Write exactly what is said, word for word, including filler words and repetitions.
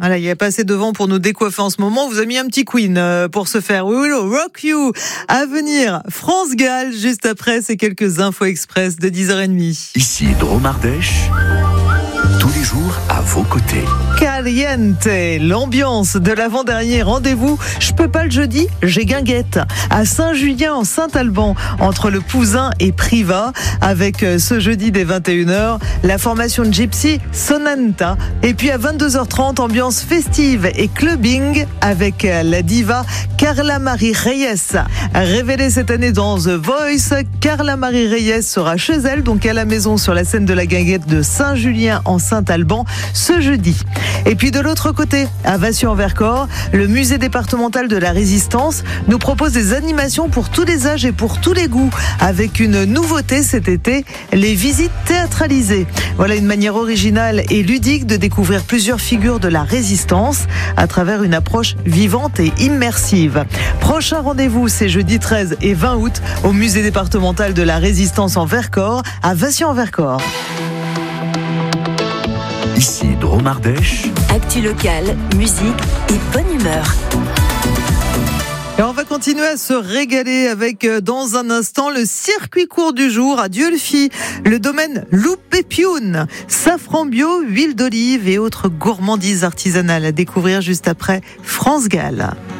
Voilà, il n'y a pas assez de vent pour nous décoiffer en ce moment. On vous a mis un petit Queen euh, pour se faire We Will Rock You. À venir, France Gall, juste après ces quelques infos express de dix heures trente. Ici Drôme Ardèche, tous les jours à vos côtés. Caliente, l'ambiance de l'avant-dernier rendez-vous. Je peux pas le jeudi, j'ai guinguette. À Saint-Julien en Saint-Alban, entre le Pouzin et Privas, avec ce jeudi dès vingt et une heures, la formation Gypsy Sonanta. Et puis à vingt-deux heures trente, ambiance festive et clubbing avec la diva Carla Marie Reyes. Révélée cette année dans The Voice, Carla Marie Reyes sera chez elle, donc à la maison sur la scène de la guinguette de Saint-Julien en Saint-Alban ce jeudi. Et puis de l'autre côté, à Vassy-en-Vercors, le musée départemental de la Résistance nous propose des animations pour tous les âges et pour tous les goûts, avec une nouveauté cet été, les visites théâtralisées. Voilà une manière originale et ludique de découvrir plusieurs figures de la Résistance à travers une approche vivante et immersive. Prochain rendez-vous, c'est jeudi treize et vingt août au musée départemental de la Résistance en Vercors, à Vassy-en-Vercors. Ici Drôme Ardèche. Actu locale, musique et bonne humeur. Et on va continuer à se régaler avec, dans un instant, le circuit court du jour à Dieulefit, le domaine Loupépioun, safran bio, huile d'olive et autres gourmandises artisanales à découvrir juste après France Gall.